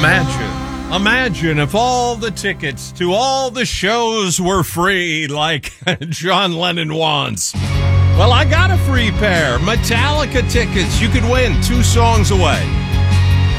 Imagine if all the tickets to all the shows were free like John Lennon wants. Well, I got a free pair. Metallica tickets. You could win 2 songs away.